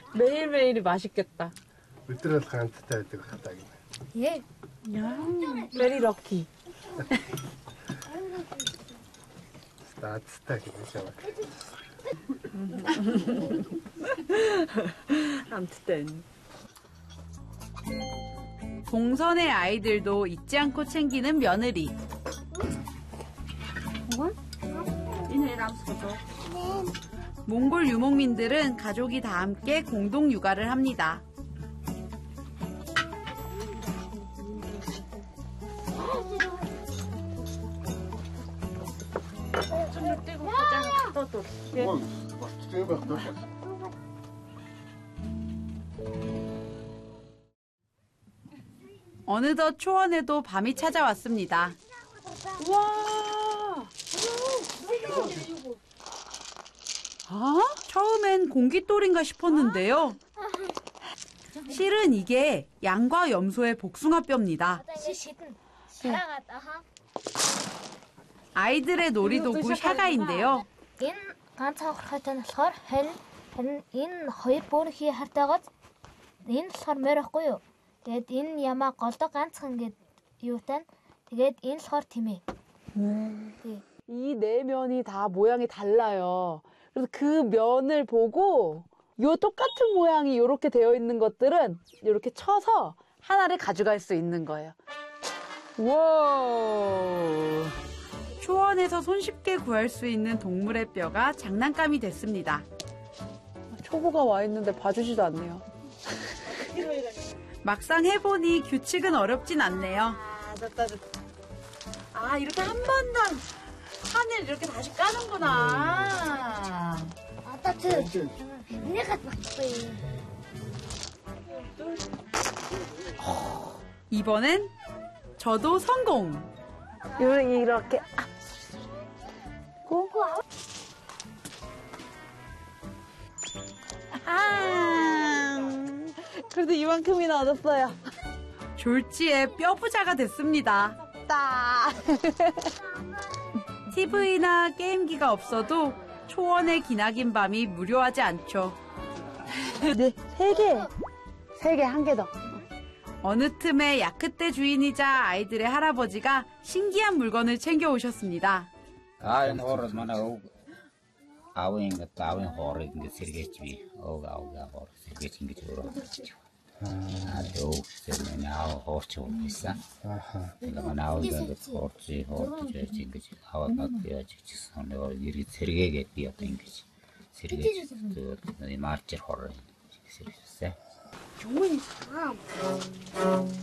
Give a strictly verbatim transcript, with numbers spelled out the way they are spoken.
매일매일이 맛있겠다. 울트라스 간트 타이트 같다. 예. 야, very lucky. 스타트 타이트 괜찮아. 아무튼 동선의 아이들도 잊지 않고 챙기는 며느리. 몽골 유목민들은 가족이 다 함께 공동 육아를 합니다. 어느덧 초원에도 밤이 찾아왔습니다. 우와! 아? 처음엔 공깃돌인가 싶었는데요. 실은 이게 양과 염소의 복숭아뼈입니다. 아이들의 놀이도구 샤가인데요. Тэгээд энэ ямаа голдоо ганцхан ингээд юутай. Тэгээд энэ болохоор 팀이. 이 네 면이 다 모양이 달라요. 그래서 그 면을 보고 요 똑같은 모양이 이렇게 되어 있는 것들은 이렇게 쳐서 하나를 가져갈 수 있는 거예요. 와! 초원에서 손쉽게 구할 수 있는 동물의 뼈가 장난감이 됐습니다. 초보가 와 있는데 봐주지도 않네요. 막상 해보니 규칙은 어렵진 않네요. 아, 됐다, 됐다. 아, 이렇게 한 번 더 판을 이렇게 다시 까는구나. 아따트. 내가 봤어요. 이번엔 저도 성공. 이렇게, 이렇게. 고고. 아. 그래도 이만큼이나 얻었어요. 졸지에 뼈부자가 됐습니다. 따. 티비나 게임기가 없어도 초원의 기나긴 밤이 무료하지 않죠. 네, 세 개. 세 개, 한 개 더. 어느 틈에 야크떼 주인이자 아이들의 할아버지가 신기한 물건을 챙겨오셨습니다. 아, 호르 만나고 아우인가 아우인 호르 인가 세르게치 오가 오가 호르 세르게치 인가 저러. 아, 또 세르네 아우 호르치 오비사. 아하. 내가 만나오가 호르치 호르치 인가지 아와가 되어지 손에 이리 세르게게 뛰었던 인가지. 세르게치 그 마르치 호르 세르세. 종이 사람.